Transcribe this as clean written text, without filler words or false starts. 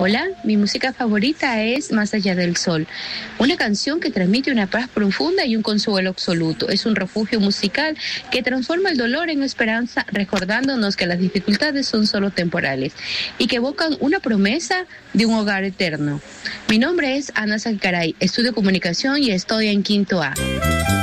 Hola, mi música favorita es Más allá del sol, una canción que transmite una paz profunda y un consuelo absoluto. Es un refugio musical que transforma el dolor en esperanza, recordándonos que las dificultades son solo temporales y que evocan una promesa de un hogar eterno. Mi nombre es Ana Salcaray, estudio comunicación y estoy en quinto A.